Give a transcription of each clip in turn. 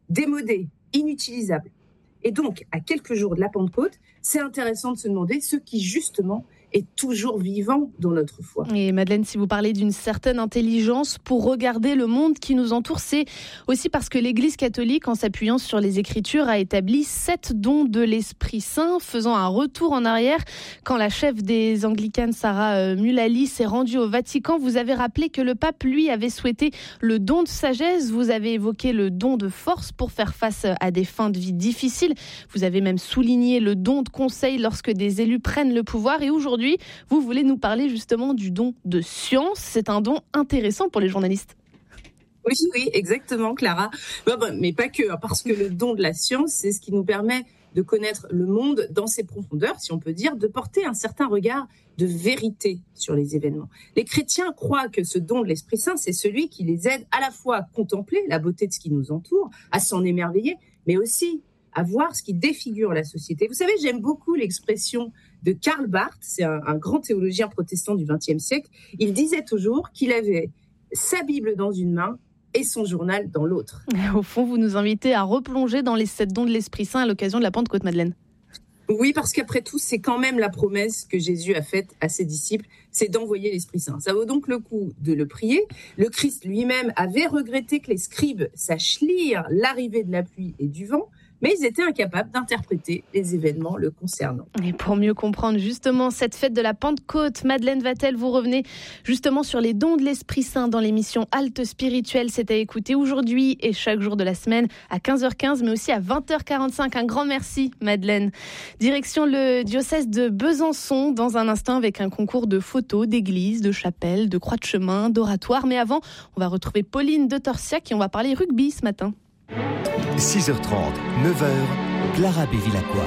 démodé, inutilisable. Et donc, à quelques jours de la Pentecôte, c'est intéressant de se demander ce qui, justement, est toujours vivant dans notre foi. Et Madeleine, si vous parlez d'une certaine intelligence pour regarder le monde qui nous entoure, c'est aussi parce que l'Église catholique, en s'appuyant sur les Écritures, a établi 7 dons de l'Esprit Saint, faisant un retour en arrière. Quand la chef des Anglicanes, Sarah Mullally, s'est rendue au Vatican, vous avez rappelé que le pape, lui, avait souhaité le don de sagesse. Vous avez évoqué le don de force pour faire face à des fins de vie difficiles. Vous avez même souligné le don de conseil lorsque des élus prennent le pouvoir. Et aujourd'hui, vous voulez nous parler justement du don de science. C'est un don intéressant pour les journalistes. Oui, exactement, Clara. Mais pas que, parce que le don de la science, c'est ce qui nous permet de connaître le monde dans ses profondeurs, si on peut dire, de porter un certain regard de vérité sur les événements. Les chrétiens croient que ce don de l'Esprit Saint, c'est celui qui les aide à la fois à contempler la beauté de ce qui nous entoure, à s'en émerveiller, mais aussi à voir ce qui défigure la société. Vous savez, j'aime beaucoup l'expression de Karl Barth, c'est un grand théologien protestant du XXe siècle. Il disait toujours qu'il avait sa Bible dans une main et son journal dans l'autre. Au fond, vous nous invitez à replonger dans les 7 dons de l'Esprit Saint à l'occasion de la Pentecôte, Madeleine. Oui, parce qu'après tout, c'est quand même la promesse que Jésus a faite à ses disciples, c'est d'envoyer l'Esprit Saint. Ça vaut donc le coup de le prier. Le Christ lui-même avait regretté que les scribes sachent lire l'arrivée de la pluie et du vent, mais ils étaient incapables d'interpréter les événements le concernant. Et pour mieux comprendre justement cette fête de la Pentecôte, Madeleine Vatel, vous revenez justement sur les dons de l'Esprit Saint dans l'émission Halte Spirituelle. C'est à écouter aujourd'hui et chaque jour de la semaine à 15h15, mais aussi à 20h45. Un grand merci, Madeleine. Direction le diocèse de Besançon, dans un instant avec un concours de photos, d'églises, de chapelles, de croix de chemin, d'oratoires. Mais avant, on va retrouver Pauline de Torsiac et on va parler rugby ce matin. 6h30, 9h, Clara Bévilacqua.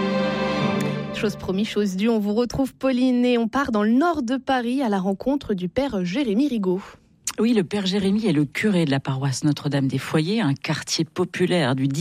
Chose promis, chose due, on vous retrouve Pauline et on part dans le nord de Paris à la rencontre du père Jérémy Rigaud. Oui, le père Jérémy est le curé de la paroisse Notre-Dame des Foyers, un quartier populaire du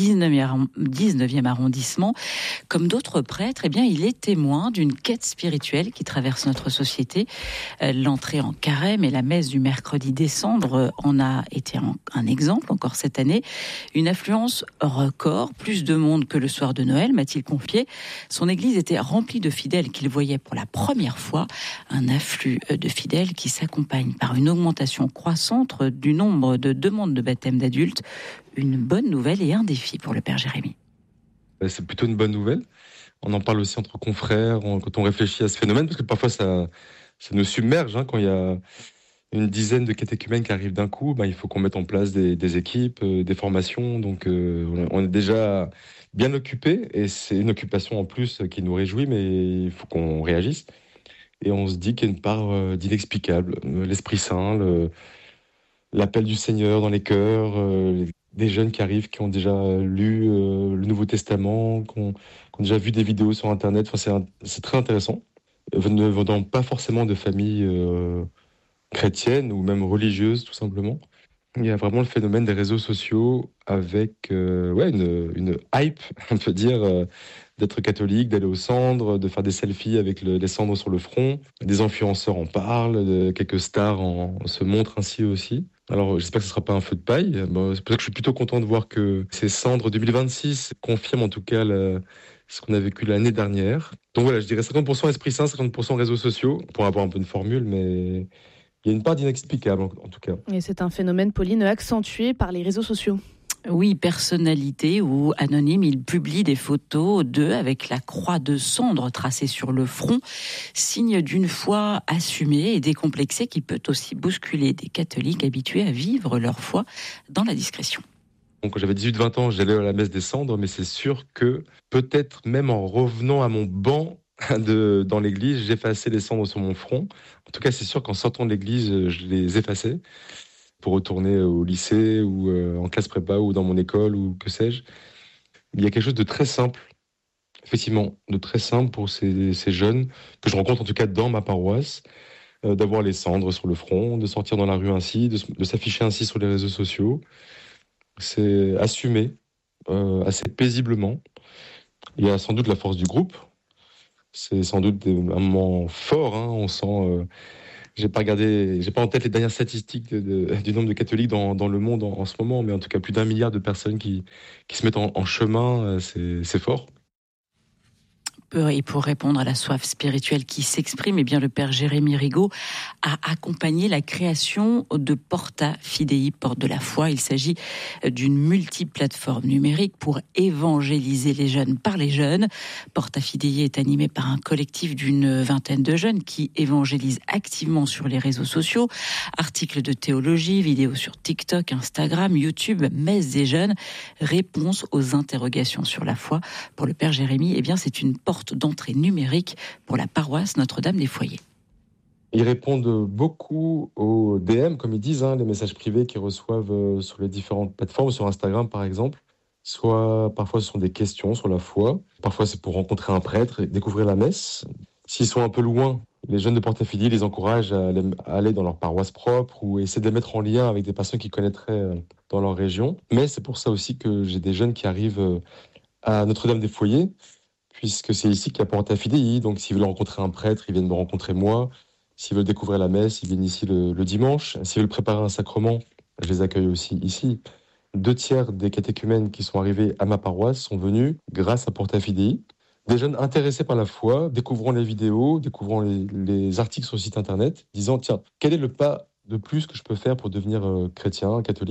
19e arrondissement. Comme d'autres prêtres, il est témoin d'une quête spirituelle qui traverse notre société. L'entrée en carême et la messe du mercredi des cendres en a été un exemple encore cette année. Une affluence record, plus de monde que le soir de Noël, m'a-t-il confié. Son église était remplie de fidèles qu'il voyait pour la première fois. Un afflux de fidèles qui s'accompagne par une augmentation croissante du nombre de demandes de baptême d'adultes. Une bonne nouvelle et un défi pour le père Jérémy. C'est plutôt une bonne nouvelle. On en parle aussi entre confrères, quand on réfléchit à ce phénomène, parce que parfois ça nous submerge. Quand il y a une dizaine de catéchumènes qui arrivent d'un coup, il faut qu'on mette en place des équipes, des formations. Donc on est déjà bien occupé, et c'est une occupation en plus qui nous réjouit, mais il faut qu'on réagisse. Et on se dit qu'il y a une part d'inexplicable. L'Esprit Saint, l'appel du Seigneur dans les cœurs, des jeunes qui arrivent, qui ont déjà lu le Nouveau Testament, qui ont déjà vu des vidéos sur Internet. C'est très intéressant. Ne venant pas forcément de familles chrétiennes ou même religieuses, tout simplement. Il y a vraiment le phénomène des réseaux sociaux avec une hype, on peut dire, d'être catholique, d'aller aux cendres, de faire des selfies avec les cendres sur le front. Des influenceurs en parlent, quelques stars se montrent ainsi aussi. Alors j'espère que ce ne sera pas un feu de paille. C'est pour ça que je suis plutôt content de voir que ces cendres 2026 confirment en tout cas ce qu'on a vécu l'année dernière. Donc voilà, je dirais 50% Esprit Saint, 50% réseaux sociaux, pour avoir un peu une formule, mais il y a une part d'inexplicable en tout cas. Et c'est un phénomène, Pauline, accentué par les réseaux sociaux. Oui, personnalité ou anonyme, il publie des photos d'eux avec la croix de cendre tracée sur le front, signe d'une foi assumée et décomplexée qui peut aussi bousculer des catholiques habitués à vivre leur foi dans la discrétion. Donc, quand j'avais 18-20 ans, j'allais à la messe des cendres, mais c'est sûr que peut-être même en revenant à mon banc dans l'église, j'effaçais les cendres sur mon front. En tout cas, c'est sûr qu'en sortant de l'église, je les effaçais pour retourner au lycée ou en classe prépa ou dans mon école ou que sais-je. Il y a quelque chose de très simple, effectivement, de très simple pour ces jeunes que je rencontre en tout cas dans ma paroisse, d'avoir les cendres sur le front, de sortir dans la rue ainsi, de s'afficher ainsi sur les réseaux sociaux. C'est assumé assez paisiblement. Il y a sans doute la force du groupe. C'est sans doute un moment fort. On sent J'ai pas en tête les dernières statistiques du nombre de catholiques dans le monde en ce moment, mais en tout cas plus d'1 milliard de personnes qui se mettent en chemin, c'est fort. Et pour répondre à la soif spirituelle qui s'exprime, eh bien le père Jérémy Rigaud a accompagné la création de Porta Fidei, porte de la foi. Il s'agit d'une multiplateforme numérique pour évangéliser les jeunes par les jeunes. Porta Fidei est animé par un collectif d'une vingtaine de jeunes qui évangélisent activement sur les réseaux sociaux. Articles de théologie, vidéos sur TikTok, Instagram, YouTube, messes des jeunes, réponses aux interrogations sur la foi. Pour le père Jérémy, eh bien c'est une porte d'entrée numérique pour la paroisse Notre-Dame des Foyers. Ils répondent beaucoup aux DM, comme ils disent, les messages privés qu'ils reçoivent sur les différentes plateformes, sur Instagram par exemple. Parfois ce sont des questions sur la foi, parfois c'est pour rencontrer un prêtre et découvrir la messe. S'ils sont un peu loin, les jeunes de Porta Fidei les encouragent à aller dans leur paroisse propre ou essayer de les mettre en lien avec des personnes qu'ils connaîtraient dans leur région. Mais c'est pour ça aussi que j'ai des jeunes qui arrivent à Notre-Dame des Foyers, puisque c'est ici qu'il y a Porta Fidei. Donc s'ils veulent rencontrer un prêtre, ils viennent me rencontrer moi. S'ils veulent découvrir la messe, ils viennent ici le dimanche. S'ils veulent préparer un sacrement, je les accueille aussi ici. 2/3 des catéchumènes qui sont arrivés à ma paroisse sont venus grâce à Porta Fidei. Des jeunes intéressés par la foi, découvrant les vidéos, découvrant les articles sur le site internet, disant tiens, quel est le pas de plus que je peux faire pour devenir chrétien, catholique ?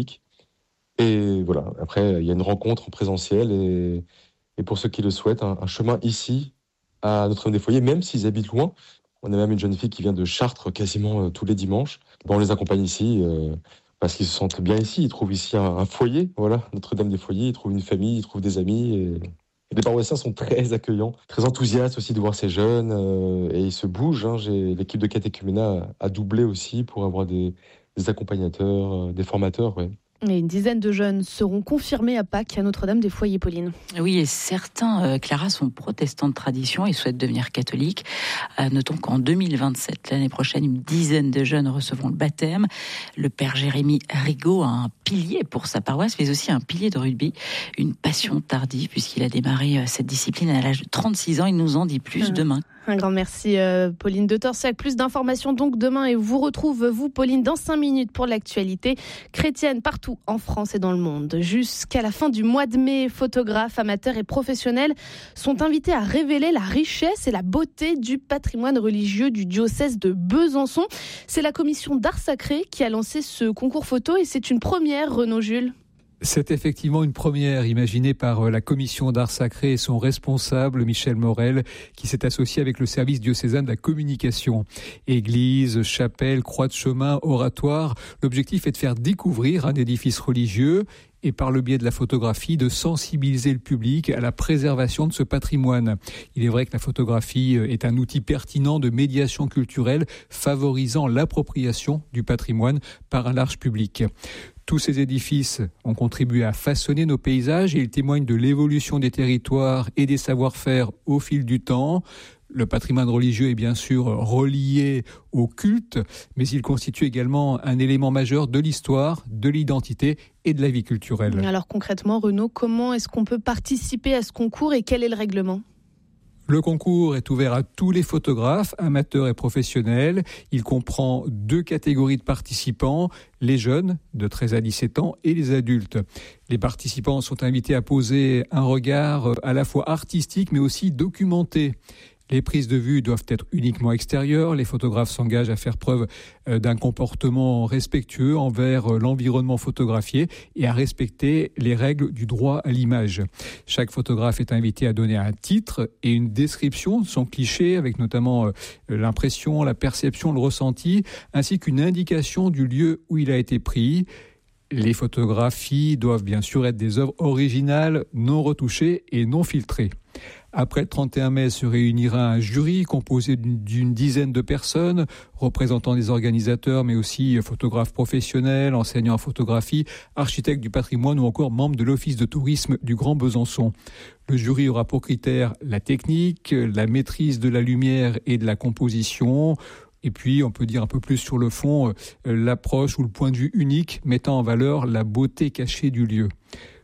Et voilà, après il y a une rencontre en présentiel et pour ceux qui le souhaitent, un chemin ici, à Notre-Dame des Foyers, même s'ils habitent loin. On a même une jeune fille qui vient de Chartres quasiment tous les dimanches. On les accompagne ici parce qu'ils se sentent bien ici. Ils trouvent ici un foyer, voilà, Notre-Dame des Foyers. Ils trouvent une famille, ils trouvent des amis. Et les paroissiens sont très accueillants, très enthousiastes aussi de voir ces jeunes. Et ils se bougent. L'équipe de catéchuménat a doublé aussi pour avoir des accompagnateurs, des formateurs, ouais. Et une dizaine de jeunes seront confirmés à Pâques à Notre-Dame des Foyers, Pauline. Oui, et certains, Clara, sont protestants de tradition et souhaitent devenir catholiques. Notons qu'en 2027, l'année prochaine, une dizaine de jeunes recevront le baptême. Le père Jérémy Rigaud a un pilier pour sa paroisse, mais aussi un pilier de rugby. Une passion tardive, puisqu'il a démarré cette discipline à l'âge de 36 ans. Il nous en dit plus demain. Un grand merci Pauline de Torsiac. Plus d'informations donc demain et vous retrouve, vous Pauline, dans 5 minutes pour l'actualité chrétienne partout en France et dans le monde. Jusqu'à la fin du mois de mai, photographes, amateurs et professionnels sont invités à révéler la richesse et la beauté du patrimoine religieux du diocèse de Besançon. C'est la commission d'art sacré qui a lancé ce concours photo et c'est une première, Renaud Jules. C'est effectivement une première imaginée par la commission d'art sacré et son responsable, Michel Morel, qui s'est associé avec le service diocésain de la communication. Église, chapelle, croix de chemin, oratoire. L'objectif est de faire découvrir un édifice religieux et par le biais de la photographie, de sensibiliser le public à la préservation de ce patrimoine. Il est vrai que la photographie est un outil pertinent de médiation culturelle favorisant l'appropriation du patrimoine par un large public. Tous ces édifices ont contribué à façonner nos paysages et ils témoignent de l'évolution des territoires et des savoir-faire au fil du temps. Le patrimoine religieux est bien sûr relié au culte, mais il constitue également un élément majeur de l'histoire, de l'identité et de la vie culturelle. Alors concrètement, Renaud, comment est-ce qu'on peut participer à ce concours et quel est le règlement ? Le concours est ouvert à tous les photographes, amateurs et professionnels. Il comprend 2 catégories de participants, les jeunes de 13 à 17 ans et les adultes. Les participants sont invités à poser un regard à la fois artistique mais aussi documenté. Les prises de vue doivent être uniquement extérieures. Les photographes s'engagent à faire preuve d'un comportement respectueux envers l'environnement photographié et à respecter les règles du droit à l'image. Chaque photographe est invité à donner un titre et une description de son cliché, avec notamment l'impression, la perception, le ressenti, ainsi qu'une indication du lieu où il a été pris. Les photographies doivent bien sûr être des œuvres originales, non retouchées et non filtrées. Après le 31 mai se réunira un jury composé d'une dizaine de personnes, représentant des organisateurs, mais aussi photographes professionnels, enseignants en photographie, architectes du patrimoine ou encore membres de l'Office de tourisme du Grand Besançon. Le jury aura pour critères la technique, la maîtrise de la lumière et de la composition. Et puis, on peut dire un peu plus sur le fond, l'approche ou le point de vue unique mettant en valeur la beauté cachée du lieu.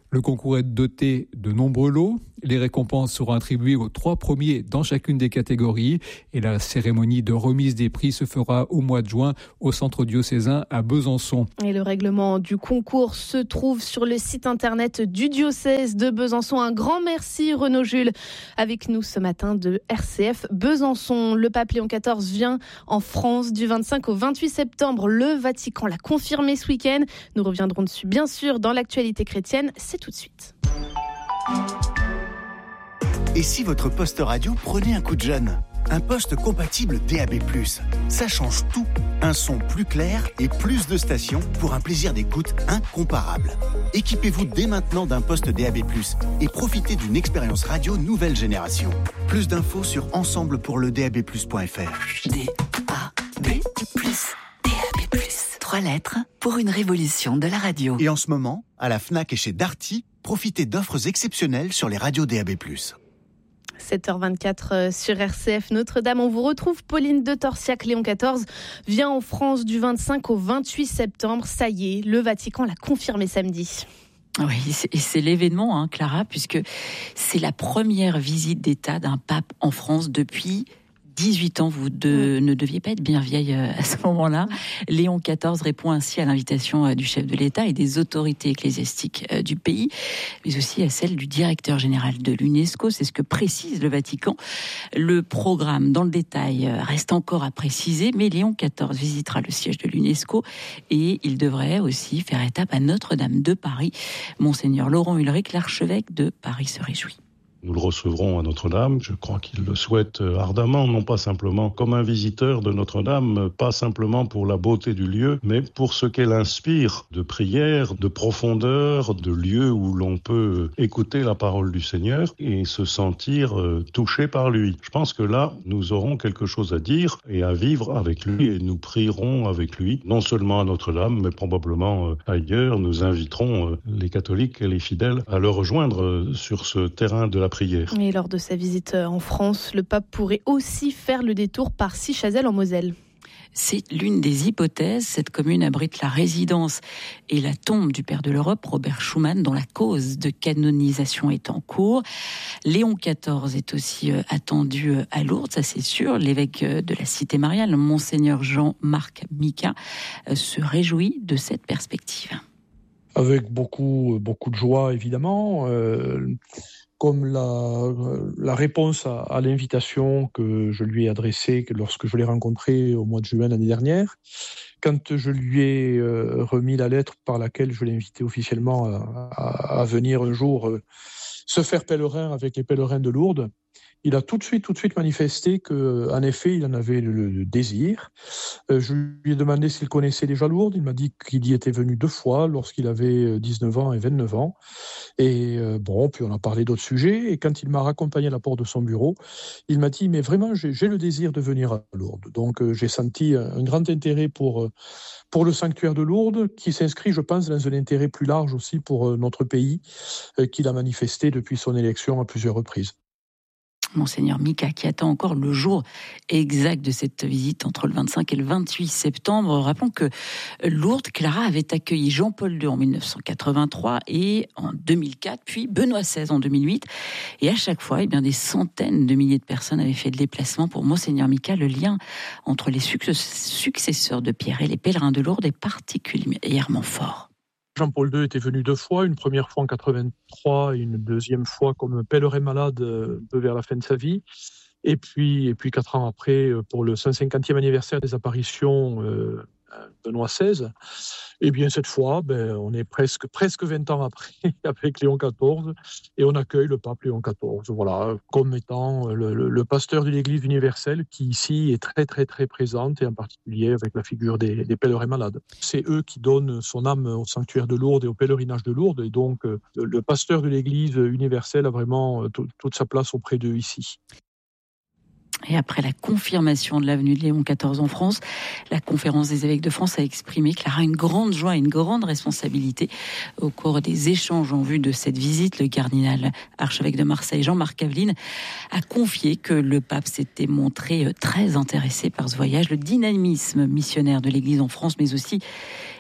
Le concours est doté de nombreux lots. Les récompenses seront attribuées aux 3 premiers dans chacune des catégories. Et la cérémonie de remise des prix se fera au mois de juin au centre diocésain à Besançon. Et le règlement du concours se trouve sur le site internet du diocèse de Besançon. Un grand merci Renaud Jules avec nous ce matin de RCF Besançon. Le pape Léon XIV vient en France du 25 au 28 septembre. Le Vatican l'a confirmé ce week-end. Nous reviendrons dessus bien sûr dans l'actualité chrétienne. C'est tout de suite. Et si votre poste radio prenait un coup de jeune ? Un poste compatible DAB+. Ça change tout. Un son plus clair et plus de stations pour un plaisir d'écoute incomparable. Équipez-vous dès maintenant d'un poste DAB+, et profitez d'une expérience radio nouvelle génération. Plus d'infos sur ensemblepourledab+.fr. DAB+. 3 lettres pour une révolution de la radio. Et en ce moment, à la Fnac et chez Darty, profitez d'offres exceptionnelles sur les radios DAB+. 7h24 sur RCF Notre-Dame. On vous retrouve Pauline de Torsiac. Léon XIV vient en France du 25 au 28 septembre. Ça y est, le Vatican l'a confirmé samedi. Oui, et c'est l'événement, Clara, puisque c'est la première visite d'État d'un pape en France depuis 18 ans, vous ne deviez pas être bien vieille à ce moment-là. Léon XIV répond ainsi à l'invitation du chef de l'État et des autorités ecclésiastiques du pays, mais aussi à celle du directeur général de l'UNESCO. C'est ce que précise le Vatican. Le programme, dans le détail, reste encore à préciser, mais Léon XIV visitera le siège de l'UNESCO et il devrait aussi faire étape à Notre-Dame de Paris. Monseigneur Laurent Ulrich, l'archevêque de Paris, se réjouit. Nous le recevrons à Notre-Dame, je crois qu'il le souhaite ardemment, non pas simplement comme un visiteur de Notre-Dame, pas simplement pour la beauté du lieu, mais pour ce qu'elle inspire de prière, de profondeur, de lieu où l'on peut écouter la parole du Seigneur et se sentir touché par lui. Je pense que là, nous aurons quelque chose à dire et à vivre avec lui et nous prierons avec lui, non seulement à Notre-Dame, mais probablement ailleurs. Nous inviterons les catholiques et les fidèles à le rejoindre sur ce terrain de la prière. Et lors de sa visite en France, le pape pourrait aussi faire le détour par Sichazel en Moselle. C'est l'une des hypothèses. Cette commune abrite la résidence et la tombe du père de l'Europe, Robert Schuman, dont la cause de canonisation est en cours. Léon XIV est aussi attendu à Lourdes, ça c'est sûr. L'évêque de la Cité mariale, Monseigneur Jean-Marc Mika, se réjouit de cette perspective. Avec beaucoup de joie, évidemment. Comme la réponse à l'invitation que je lui ai adressée lorsque je l'ai rencontré au mois de juin l'année dernière, quand je lui ai remis la lettre par laquelle je l'ai invité officiellement à venir un jour se faire pèlerin avec les pèlerins de Lourdes, il a tout de suite manifesté qu'en effet, il en avait le désir. Je lui ai demandé s'il connaissait déjà Lourdes. Il m'a dit qu'il y était venu 2 fois, lorsqu'il avait 19 ans et 29 ans. Et puis on a parlé d'autres sujets. Et quand il m'a raccompagné à la porte de son bureau, il m'a dit « Mais vraiment, j'ai le désir de venir à Lourdes. » Donc j'ai senti un grand intérêt pour le sanctuaire de Lourdes, qui s'inscrit, je pense, dans un intérêt plus large aussi pour notre pays, qu'il a manifesté depuis son élection à plusieurs reprises. Monseigneur Mika, qui attend encore le jour exact de cette visite entre le 25 et le 28 septembre. Rappelons que Lourdes, Clara, avait accueilli Jean-Paul II en 1983 et en 2004, puis Benoît XVI en 2008. Et à chaque fois, des centaines de milliers de personnes avaient fait le déplacement. Pour Monseigneur Mika, le lien entre les successeurs de Pierre et les pèlerins de Lourdes est particulièrement fort. Jean-Paul II était venu 2 fois, une première fois en 83 et une deuxième fois comme pèlerin malade un peu vers la fin de sa vie. Et puis 4 ans après, pour le 150e anniversaire des apparitions Benoît XVI, et bien cette fois, on est presque 20 ans après avec Léon XIV et on accueille le pape Léon XIV, voilà, comme étant le pasteur de l'Église universelle qui ici est très très très présente et en particulier avec la figure des pèlerins malades. C'est eux qui donnent son âme au sanctuaire de Lourdes et au pèlerinage de Lourdes et donc le pasteur de l'Église universelle a vraiment toute sa place auprès d'eux ici. Et après la confirmation de l'avenue de Léon XIV en France, la conférence des évêques de France a exprimé, Clara, une grande joie et une grande responsabilité. Au cours des échanges en vue de cette visite, le cardinal archevêque de Marseille, Jean-Marc Aveline, a confié que le pape s'était montré très intéressé par ce voyage, le dynamisme missionnaire de l'Église en France, mais aussi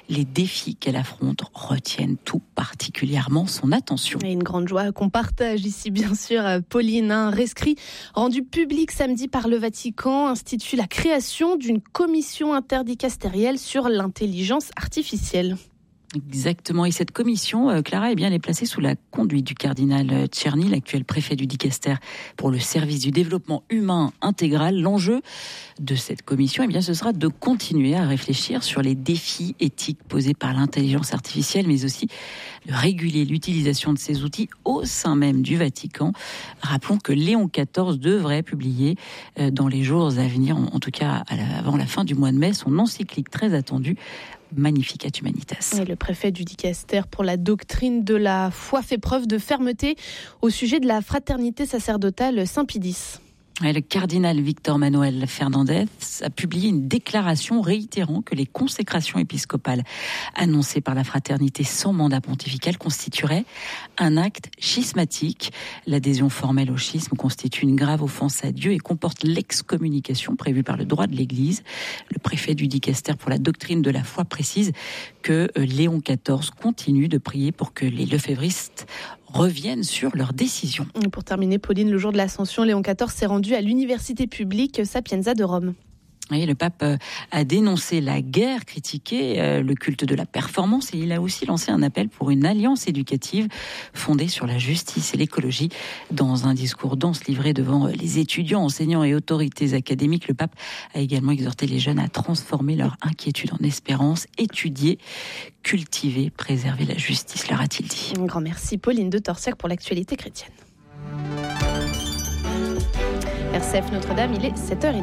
les défis qu'elle affronte retiennent tout particulièrement son attention. Et une grande joie qu'on partage ici, bien sûr, Pauline. Un rescrit rendu public samedi par le Vatican institue la création d'une commission interdicastérielle sur l'intelligence artificielle. Exactement. Et cette commission, Clara, elle est placée sous la conduite du cardinal Tcherny, l'actuel préfet du Dicaster pour le service du développement humain intégral. L'enjeu de cette commission, ce sera de continuer à réfléchir sur les défis éthiques posés par l'intelligence artificielle, mais aussi de réguler l'utilisation de ces outils au sein même du Vatican. Rappelons que Léon XIV devrait publier dans les jours à venir, en tout cas avant la fin du mois de mai, son encyclique très attendue, Magnificat Humanitas. Et le préfet du Dicaster pour la doctrine de la foi fait preuve de fermeté au sujet de la fraternité sacerdotale Saint-Pie X. Le cardinal Victor Manuel Fernandez a publié une déclaration réitérant que les consécrations épiscopales annoncées par la fraternité sans mandat pontifical constitueraient un acte schismatique. L'adhésion formelle au schisme constitue une grave offense à Dieu et comporte l'excommunication prévue par le droit de l'Église. Le préfet du Dicaster pour la doctrine de la foi précise que Léon XIV continue de prier pour que les lefévristes reviennent sur leurs décisions. Pour terminer, Pauline, le jour de l'Ascension, Léon XIV s'est rendu à l'université publique Sapienza de Rome. Oui, le pape a dénoncé la guerre, critiqué le culte de la performance et il a aussi lancé un appel pour une alliance éducative fondée sur la justice et l'écologie. Dans un discours dense livré devant les étudiants, enseignants et autorités académiques, le pape a également exhorté les jeunes à transformer leur inquiétude en espérance, étudier, cultiver, préserver la justice, leur a-t-il dit. Un grand merci Pauline de Torsiac pour l'actualité chrétienne. RCF Notre-Dame, il est 7h30.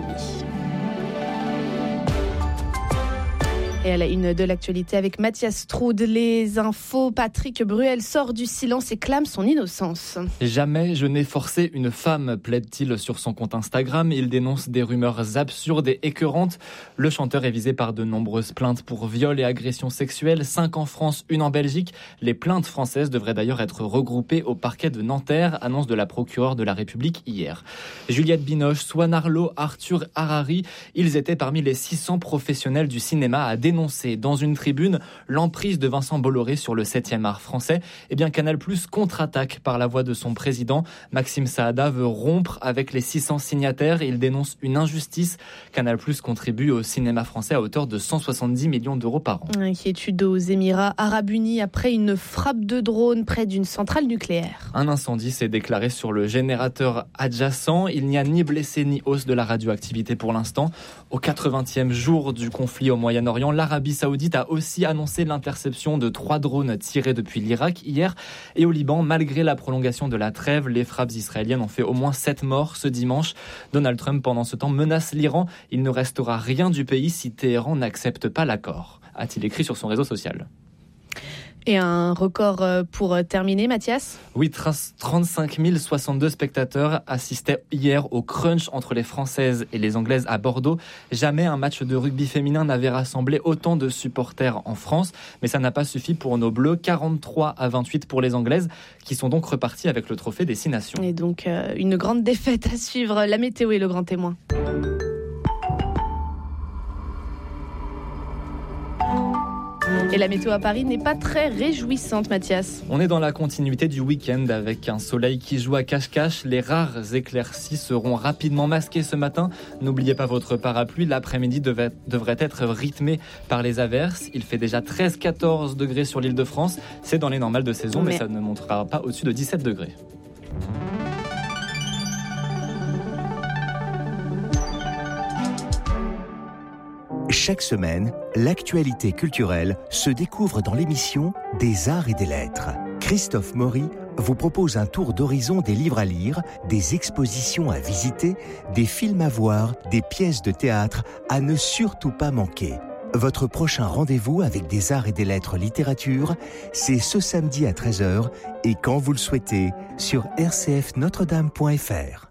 Et à la une de l'actualité avec Mathias Strud, les infos, Patrick Bruel sort du silence et clame son innocence. Jamais je n'ai forcé une femme, plaide-t-il sur son compte Instagram. Il dénonce des rumeurs absurdes et écœurantes. Le chanteur est visé par de nombreuses plaintes pour viol et agressions sexuelles, 5 en France, 1 en Belgique. Les plaintes françaises devraient d'ailleurs être regroupées au parquet de Nanterre, annonce de la procureure de la République hier. Juliette Binoche, Swan Arlo, Arthur Harari, ils étaient parmi les 600 professionnels du cinéma à dénoncer dans une tribune l'emprise de Vincent Bolloré sur le 7e art français. Canal+ contre-attaque par la voix de son président. Maxime Saada veut rompre avec les 600 signataires et il dénonce une injustice. Canal+ contribue au cinéma français à hauteur de 170 millions d'euros par an. Inquiétude aux Émirats Arabes Unis après une frappe de drone près d'une centrale nucléaire. Un incendie s'est déclaré sur le générateur adjacent. Il n'y a ni blessés ni hausse de la radioactivité pour l'instant. Au 80e jour du conflit au Moyen-Orient, l'Arabie Saoudite a aussi annoncé l'interception de 3 drones tirés depuis l'Irak hier. Et au Liban, malgré la prolongation de la trêve, les frappes israéliennes ont fait au moins 7 morts ce dimanche. Donald Trump, pendant ce temps, menace l'Iran. Il ne restera rien du pays si Téhéran n'accepte pas l'accord, a-t-il écrit sur son réseau social. Et un record pour terminer, Mathias ? Oui, 35 062 spectateurs assistaient hier au crunch entre les Françaises et les Anglaises à Bordeaux. Jamais un match de rugby féminin n'avait rassemblé autant de supporters en France. Mais ça n'a pas suffi pour nos Bleus, 43-28 pour les Anglaises, qui sont donc reparties avec le trophée des 6 nations. Et donc une grande défaite à suivre. La météo est le grand témoin. Et la météo à Paris n'est pas très réjouissante, Mathias. On est dans la continuité du week-end avec un soleil qui joue à cache-cache. Les rares éclaircies seront rapidement masquées ce matin. N'oubliez pas votre parapluie. L'après-midi devrait être rythmé par les averses. Il fait déjà 13-14 degrés sur l'Île-de-France. C'est dans les normales de saison, mais ça ne montera pas au-dessus de 17 degrés. Chaque semaine, l'actualité culturelle se découvre dans l'émission Des Arts et des Lettres. Christophe Maury vous propose un tour d'horizon des livres à lire, des expositions à visiter, des films à voir, des pièces de théâtre à ne surtout pas manquer. Votre prochain rendez-vous avec Des Arts et des Lettres littérature, c'est ce samedi à 13h et quand vous le souhaitez sur rcfnotredame.fr.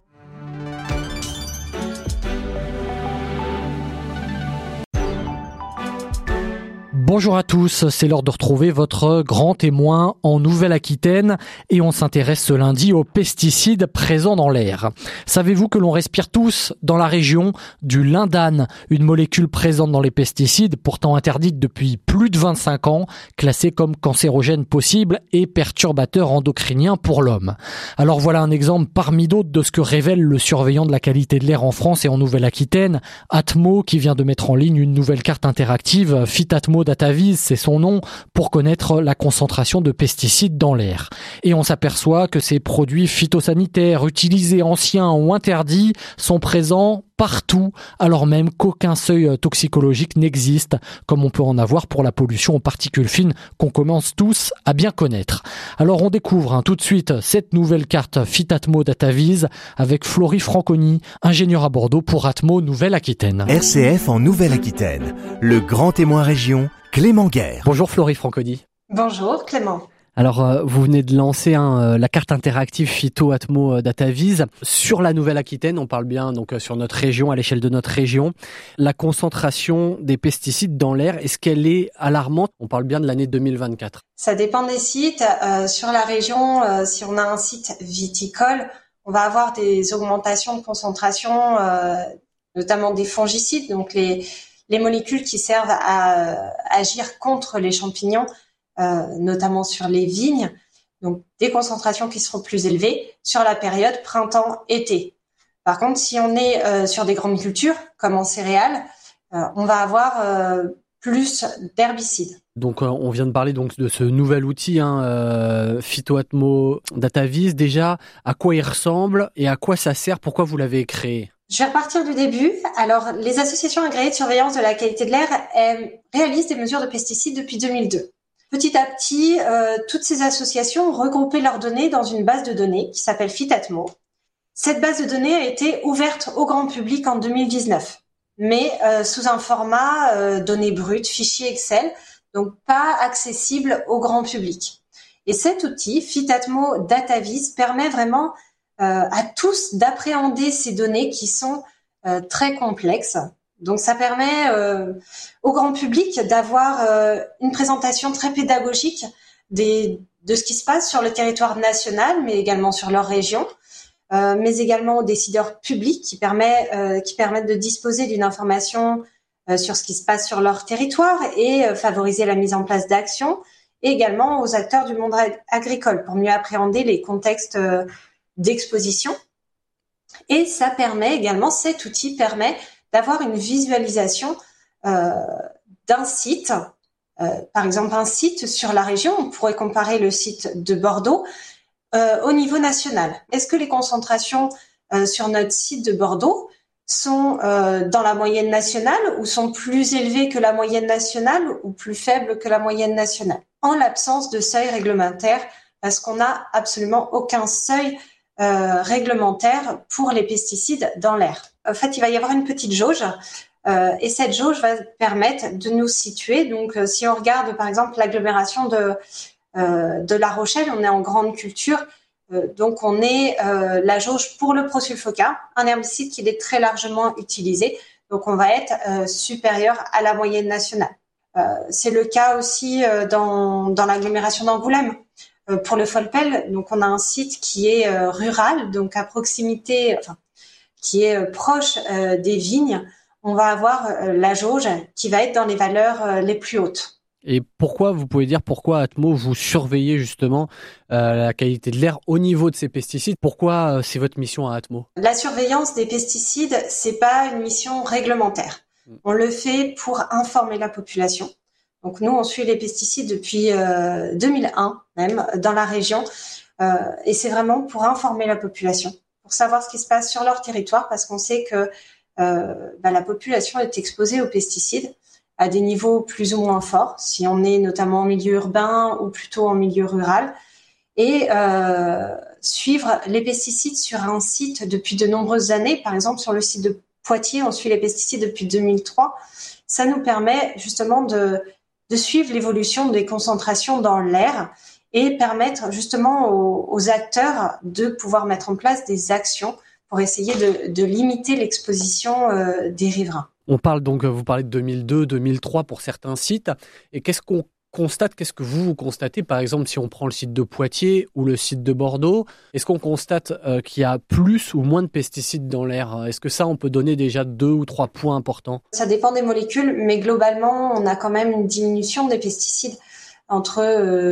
Bonjour à tous, c'est l'heure de retrouver votre grand témoin en Nouvelle-Aquitaine et on s'intéresse ce lundi aux pesticides présents dans l'air. Savez-vous que l'on respire tous dans la région du lindane, une molécule présente dans les pesticides, pourtant interdite depuis plus de 25 ans, classée comme cancérogène possible et perturbateur endocrinien pour l'homme. Alors voilà un exemple parmi d'autres de ce que révèle le surveillant de la qualité de l'air en France et en Nouvelle-Aquitaine, Atmo, qui vient de mettre en ligne une nouvelle carte interactive, Fitatmo DataVis, c'est son nom, pour connaître la concentration de pesticides dans l'air. Et on s'aperçoit que ces produits phytosanitaires utilisés, anciens ou interdits sont présents partout, alors même qu'aucun seuil toxicologique n'existe, comme on peut en avoir pour la pollution aux particules fines qu'on commence tous à bien connaître. Alors on découvre tout de suite cette nouvelle carte Fitatmo DataVis avec Florie Franconi, ingénieure à Bordeaux pour Atmo Nouvelle-Aquitaine. RCF en Nouvelle-Aquitaine, le grand témoin région, Clément Guerre. Bonjour Florie Franconi. Bonjour Clément. Alors, vous venez de lancer la carte interactive Phyto Atmo DataVis sur la Nouvelle-Aquitaine. On parle bien donc sur notre région, à l'échelle de notre région. La concentration des pesticides dans l'air, est-ce qu'elle est alarmante? On parle bien de l'année 2024. Ça dépend des sites. Sur la région, si on a un site viticole, on va avoir des augmentations de concentration, notamment des fongicides, donc les molécules qui servent à agir contre les champignons. Notamment sur les vignes, donc des concentrations qui seront plus élevées sur la période printemps-été. Par contre, si on est sur des grandes cultures, comme en céréales, on va avoir plus d'herbicides. Donc on vient de parler donc de ce nouvel outil, Phyto Atmo DataVis. Déjà, à quoi il ressemble et à quoi ça sert? Pourquoi vous l'avez créé? Je vais repartir du début. Alors, les associations agréées de surveillance de la qualité de l'air réalisent des mesures de pesticides depuis 2002. Petit à petit, toutes ces associations ont regroupé leurs données dans une base de données qui s'appelle Fitatmo. Cette base de données a été ouverte au grand public en 2019, mais sous un format données brutes, fichier Excel, donc pas accessible au grand public. Et cet outil, Fitatmo DataVis, permet vraiment à tous d'appréhender ces données qui sont très complexes. Donc ça permet au grand public d'avoir une présentation très pédagogique de ce qui se passe sur le territoire national, mais également sur leur région, mais également aux décideurs publics qui permettent de disposer d'une information sur ce qui se passe sur leur territoire et favoriser la mise en place d'actions, et également aux acteurs du monde agricole pour mieux appréhender les contextes d'exposition. Et ça permet également, cet outil permet d'avoir une visualisation d'un site, par exemple un site sur la région. On pourrait comparer le site de Bordeaux au niveau national. Est-ce que les concentrations sur notre site de Bordeaux sont dans la moyenne nationale ou sont plus élevées que la moyenne nationale ou plus faibles que la moyenne nationale? En l'absence de seuil réglementaire, parce qu'on n'a absolument aucun seuil réglementaire pour les pesticides dans l'air. En fait, il va y avoir une petite jauge et cette jauge va permettre de nous situer. Donc, si on regarde par exemple l'agglomération de La Rochelle, on est en grande culture. Donc, on est la jauge pour le prosulfoca, un herbicide qui est très largement utilisé. Donc, on va être supérieur à la moyenne nationale. C'est le cas aussi dans l'agglomération d'Angoulême. Pour le Folpel, donc on a un site qui est rural, donc à proximité, qui est proche des vignes. On va avoir la jauge qui va être dans les valeurs les plus hautes. Et vous pouvez dire pourquoi Atmo, vous surveillez justement la qualité de l'air au niveau de ces pesticides? Pourquoi c'est votre mission à Atmo? La surveillance des pesticides, c'est pas une mission réglementaire. On le fait pour informer la population. Donc nous, on suit les pesticides depuis 2001 même dans la région et c'est vraiment pour informer la population, pour savoir ce qui se passe sur leur territoire parce qu'on sait que la population est exposée aux pesticides à des niveaux plus ou moins forts, si on est notamment en milieu urbain ou plutôt en milieu rural. Et suivre les pesticides sur un site depuis de nombreuses années, par exemple sur le site de Poitiers, on suit les pesticides depuis 2003, ça nous permet justement de suivre l'évolution des concentrations dans l'air et permettre justement aux acteurs de pouvoir mettre en place des actions pour essayer de limiter l'exposition des riverains. On parle donc, vous parlez de 2002, 2003 pour certains sites. Et qu'est-ce qu'on constate, qu'est-ce que vous constatez, par exemple, si on prend le site de Poitiers ou le site de Bordeaux, est-ce qu'on constate qu'il y a plus ou moins de pesticides dans l'air? Est-ce que ça, on peut donner déjà 2 ou 3 points importants? Ça dépend des molécules, mais globalement, on a quand même une diminution des pesticides sur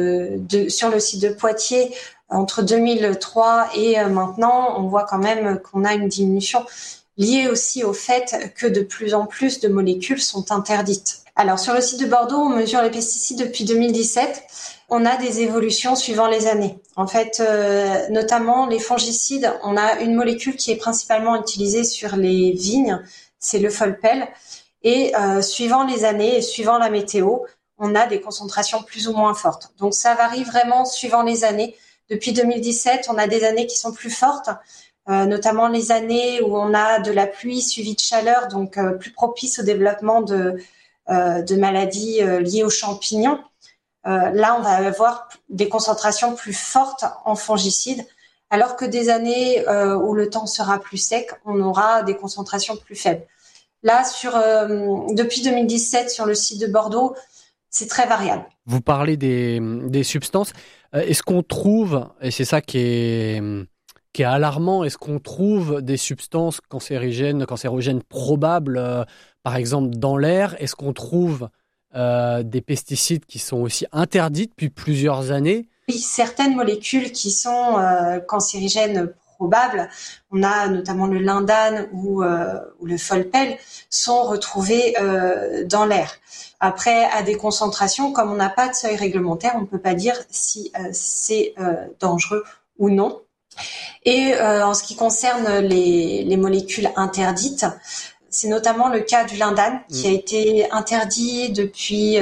le site de Poitiers. Entre 2003 et maintenant, on voit quand même qu'on a une diminution liée aussi au fait que de plus en plus de molécules sont interdites. Alors, sur le site de Bordeaux, on mesure les pesticides depuis 2017. On a des évolutions suivant les années. En fait, notamment les fongicides, on a une molécule qui est principalement utilisée sur les vignes, c'est le Folpel. Et suivant les années et suivant la météo, on a des concentrations plus ou moins fortes. Donc, ça varie vraiment suivant les années. Depuis 2017, on a des années qui sont plus fortes, notamment les années où on a de la pluie suivie de chaleur, donc plus propice au développement de maladies liées aux champignons. Là, on va avoir des concentrations plus fortes en fongicides, alors que des années où le temps sera plus sec, on aura des concentrations plus faibles. Là, depuis 2017, sur le site de Bordeaux, c'est très variable. Vous parlez des substances. Est-ce qu'on trouve, et c'est ça qui est alarmant, est-ce qu'on trouve des substances cancérogènes probables, par exemple dans l'air? Est-ce qu'on trouve des pesticides qui sont aussi interdits depuis plusieurs années? Oui, certaines molécules qui sont cancérigènes probables, on a notamment le lindane ou le Folpel, sont retrouvées dans l'air. Après, à des concentrations, comme on n'a pas de seuil réglementaire, on ne peut pas dire si c'est dangereux ou non. Et en ce qui concerne les molécules interdites, c'est notamment le cas du lindane qui a été interdit depuis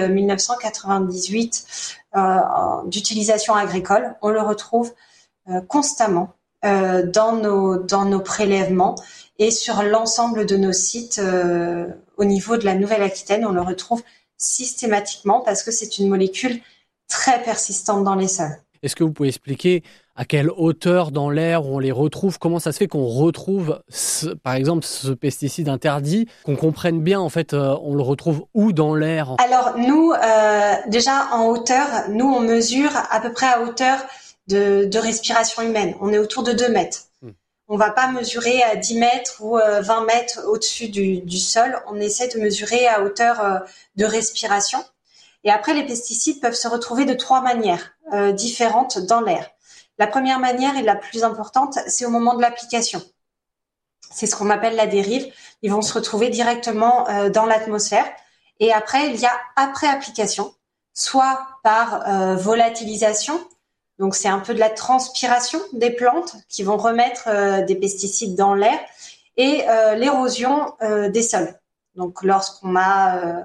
1998 d'utilisation agricole. On le retrouve constamment dans nos prélèvements et sur l'ensemble de nos sites au niveau de la Nouvelle-Aquitaine, on le retrouve systématiquement parce que c'est une molécule très persistante dans les sols. Est-ce que vous pouvez expliquer à quelle hauteur dans l'air on les retrouve? Comment ça se fait qu'on retrouve, par exemple, ce pesticide interdit? Qu'on comprenne bien, en fait, on le retrouve où dans l'air? Alors, nous, déjà en hauteur, nous, on mesure à peu près à hauteur de respiration humaine. On est autour de 2 mètres. On va pas mesurer à 10 mètres ou 20 mètres au-dessus du sol. On essaie de mesurer à hauteur de respiration. Et après, les pesticides peuvent se retrouver de 3 manières différentes dans l'air. La première manière et la plus importante, c'est au moment de l'application. C'est ce qu'on appelle la dérive. Ils vont se retrouver directement dans l'atmosphère. Et après, il y a après application, soit par volatilisation. Donc, c'est un peu de la transpiration des plantes qui vont remettre des pesticides dans l'air et l'érosion des sols. Donc, lorsqu'on a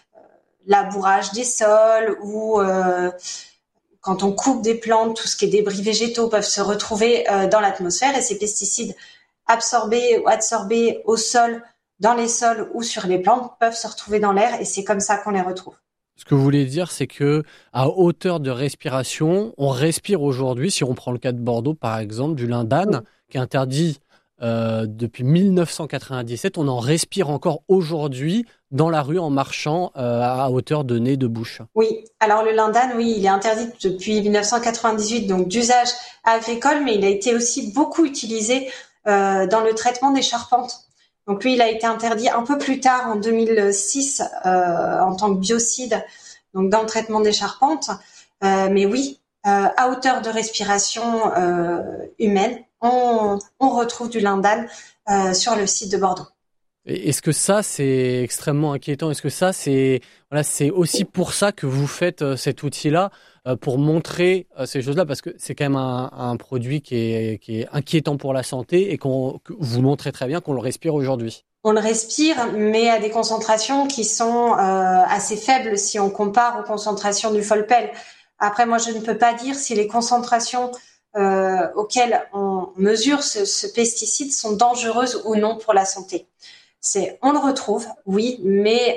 labourage des sols ou quand on coupe des plantes, tout ce qui est débris végétaux peuvent se retrouver dans l'atmosphère et ces pesticides absorbés ou adsorbés au sol, dans les sols ou sur les plantes peuvent se retrouver dans l'air et c'est comme ça qu'on les retrouve. Ce que vous voulez dire, c'est que à hauteur de respiration, on respire aujourd'hui, si on prend le cas de Bordeaux par exemple, du lindane, qui est interdit depuis 1997, on en respire encore aujourd'hui dans la rue en marchant à hauteur de nez, de bouche. Oui, alors le lindane, oui, il est interdit depuis 1998, donc d'usage agricole, mais il a été aussi beaucoup utilisé dans le traitement des charpentes. Donc lui, il a été interdit un peu plus tard, en 2006, en tant que biocide, donc dans le traitement des charpentes. Mais oui, à hauteur de respiration humaine, on retrouve du lindane sur le site de Bordeaux. Est-ce que ça, c'est extrêmement inquiétant? Est-ce que ça, c'est aussi pour ça que vous faites cet outil-là, pour montrer ces choses-là? Parce que c'est quand même un produit qui est inquiétant pour la santé et que vous montrez très bien qu'on le respire aujourd'hui. On le respire, mais à des concentrations qui sont assez faibles si on compare aux concentrations du Folpel. Après, moi, je ne peux pas dire si les concentrations auxquelles on mesure ce pesticide sont dangereuses ou non pour la santé. On le retrouve, oui, mais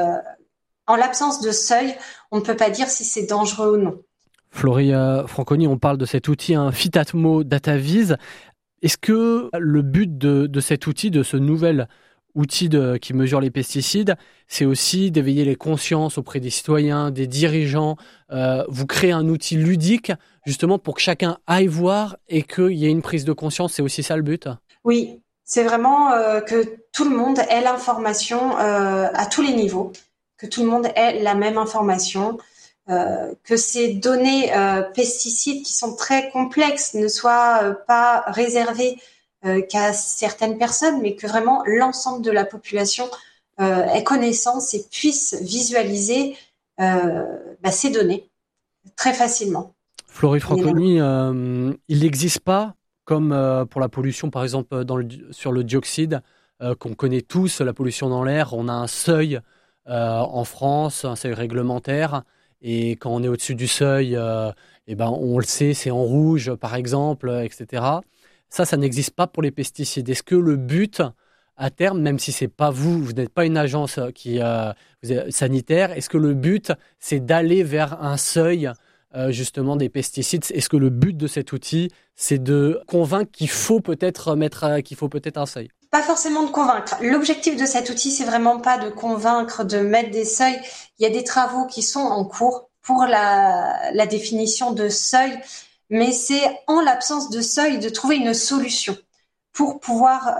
en l'absence de seuil, on ne peut pas dire si c'est dangereux ou non. Florie Franconi, on parle de cet outil, Phytatmo DataVis. Est-ce que le but de cet outil, de ce nouvel outil qui mesure les pesticides, c'est aussi d'éveiller les consciences auprès des citoyens, des dirigeants. Vous créez un outil ludique justement pour que chacun aille voir et qu'il y ait une prise de conscience. C'est aussi ça le but? Oui, c'est vraiment que tout le monde ait l'information à tous les niveaux, que tout le monde ait la même information, que ces données pesticides qui sont très complexes ne soient pas réservées qu'à certaines personnes, mais que vraiment l'ensemble de la population ait connaissance et puisse visualiser ces données très facilement. Florie Franconi, il n'existe pas, comme pour la pollution par exemple sur le dioxyde, qu'on connaît tous, la pollution dans l'air, on a un seuil en France, un seuil réglementaire, et quand on est au-dessus du seuil, on le sait, c'est en rouge par exemple, etc. Ça n'existe pas pour les pesticides. Est-ce que le but, à terme, même si c'est pas vous n'êtes pas une agence sanitaire, est-ce que le but, c'est d'aller vers un seuil justement des pesticides? Est-ce que le but de cet outil, c'est de convaincre qu'il faut peut-être un seuil? Pas forcément de convaincre. L'objectif de cet outil, c'est vraiment pas de convaincre, de mettre des seuils. Il y a des travaux qui sont en cours pour la définition de seuil, mais c'est en l'absence de seuil de trouver une solution pour pouvoir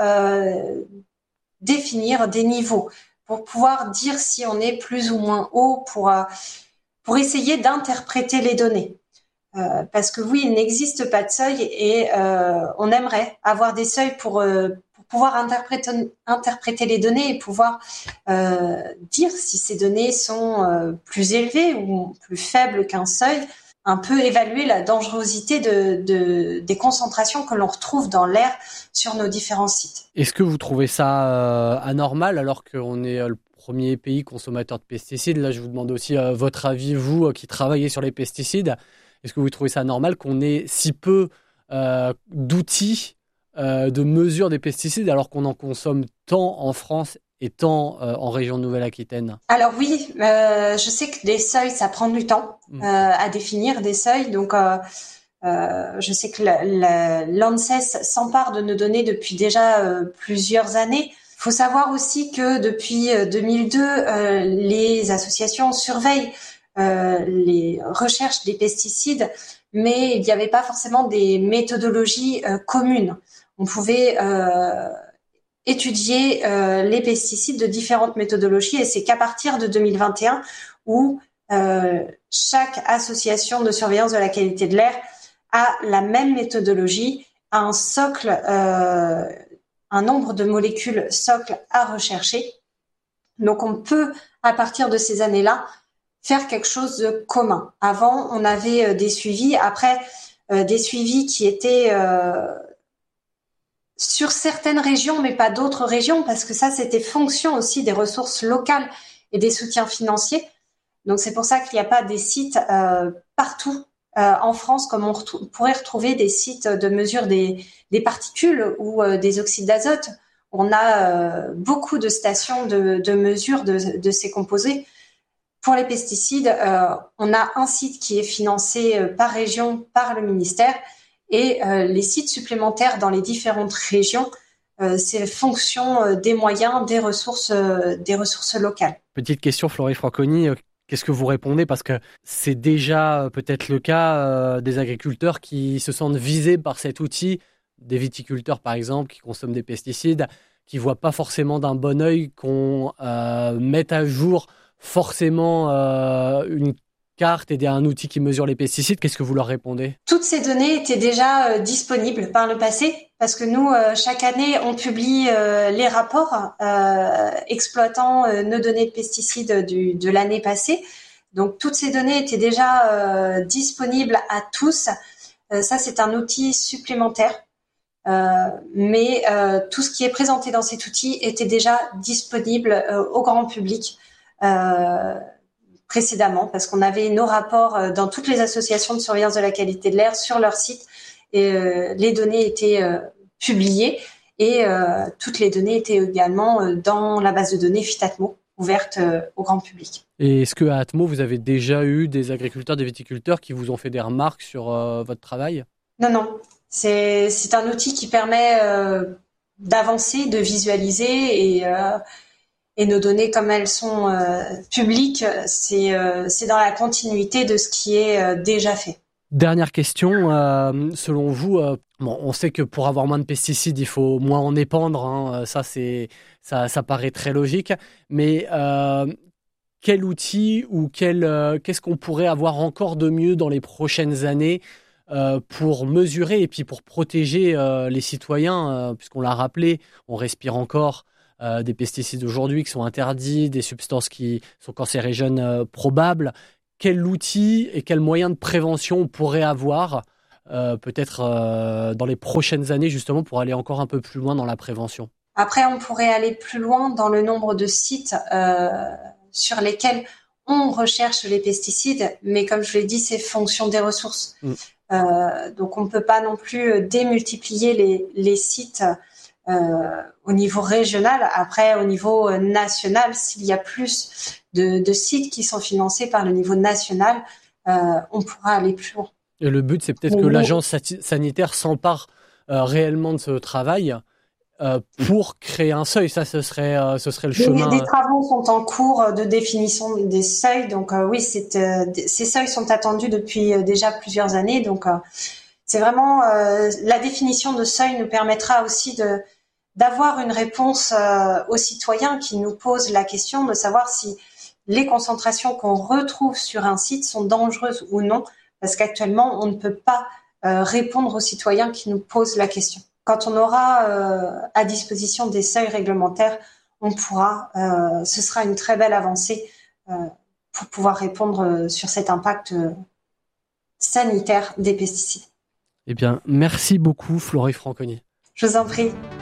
définir des niveaux, pour pouvoir dire si on est plus ou moins haut, pour essayer d'interpréter les données. Parce que oui, il n'existe pas de seuil et on aimerait avoir des seuils pour pouvoir interpréter les données et pouvoir dire si ces données sont plus élevées ou plus faibles qu'un seuil, un peu évaluer la dangerosité des concentrations que l'on retrouve dans l'air sur nos différents sites. Est-ce que vous trouvez ça anormal alors qu'on est le premier pays consommateur de pesticides? Là, je vous demande aussi votre avis, vous qui travaillez sur les pesticides. Est-ce que vous trouvez ça normal qu'on ait si peu d'outils de mesure des pesticides alors qu'on en consomme tant en France et tant en région Nouvelle-Aquitaine? Alors oui, je sais que des seuils, ça prend du temps à définir des seuils. Donc, je sais que l'ANSES s'empare de nos données depuis déjà plusieurs années. Il faut savoir aussi que depuis 2002, les associations surveillent les recherches des pesticides, mais il n'y avait pas forcément des méthodologies communes. On pouvait étudier les pesticides de différentes méthodologies et c'est qu'à partir de 2021 où chaque association de surveillance de la qualité de l'air a la même méthodologie, a un socle, un nombre de molécules socle à rechercher. Donc on peut, à partir de ces années-là, faire quelque chose de commun. Avant, on avait des suivis, après des suivis qui étaient sur certaines régions, mais pas d'autres régions, parce que ça, c'était fonction aussi des ressources locales et des soutiens financiers. Donc, c'est pour ça qu'il n'y a pas des sites partout en France, comme on pourrait retrouver des sites de mesure des particules ou des oxydes d'azote. On a beaucoup de stations de mesure de ces composés. Pour les pesticides, on a un site qui est financé par région, par le ministère, et les sites supplémentaires dans les différentes régions, c'est fonction des moyens, des ressources locales. Petite question, Florie Franconi, qu'est-ce que vous répondez? Parce que c'est déjà peut-être le cas des agriculteurs qui se sentent visés par cet outil, des viticulteurs par exemple, qui consomment des pesticides, qui ne voient pas forcément d'un bon œil qu'on mette à jour forcément une carte et un outil qui mesure les pesticides. Qu'est-ce que vous leur répondez? Toutes ces données étaient déjà disponibles par le passé parce que nous, chaque année, on publie les rapports exploitant nos données de pesticides de l'année passée. Donc, toutes ces données étaient déjà disponibles à tous. Ça, c'est un outil supplémentaire. Mais tout ce qui est présenté dans cet outil était déjà disponible au grand public précédemment, parce qu'on avait nos rapports dans toutes les associations de surveillance de la qualité de l'air sur leur site et les données étaient publiées et toutes les données étaient également dans la base de données FIT-Atmo ouverte au grand public. Et est-ce qu'à Atmo, vous avez déjà eu des agriculteurs, des viticulteurs qui vous ont fait des remarques sur votre travail? Non. C'est un outil qui permet d'avancer, de visualiser et nos données comme elles sont publiques, c'est dans la continuité de ce qui est déjà fait. Dernière question, selon vous, on sait que pour avoir moins de pesticides, il faut moins en épandre, hein, ça paraît très logique, mais quel outil ou qu'est-ce qu'on pourrait avoir encore de mieux dans les prochaines années pour mesurer et puis pour protéger les citoyens, puisqu'on l'a rappelé, on respire encore des pesticides aujourd'hui qui sont interdits, des substances qui sont cancérigènes probables. Quel outil et quel moyen de prévention on pourrait avoir peut-être dans les prochaines années justement pour aller encore un peu plus loin dans la prévention? Après, on pourrait aller plus loin dans le nombre de sites sur lesquels on recherche les pesticides, mais comme je l'ai dit, c'est fonction des ressources. Donc on ne peut pas non plus démultiplier les sites au niveau régional. Après, au niveau national, s'il y a plus de sites qui sont financés par le niveau national, on pourra aller plus loin. Et le but, c'est peut-être que l'agence sanitaire s'empare réellement de ce travail pour créer un seuil. Ça, ce serait le chemin. Des travaux sont en cours de définition des seuils. Donc oui, ces seuils sont attendus depuis déjà plusieurs années. Donc c'est vraiment la définition de seuil nous permettra aussi d'avoir une réponse aux citoyens qui nous posent la question de savoir si les concentrations qu'on retrouve sur un site sont dangereuses ou non, parce qu'actuellement, on ne peut pas répondre aux citoyens qui nous posent la question. Quand on aura à disposition des seuils réglementaires, on pourra, ce sera une très belle avancée pour pouvoir répondre sur cet impact sanitaire des pesticides. Eh bien, merci beaucoup, Florie Franconnier. Je vous en prie.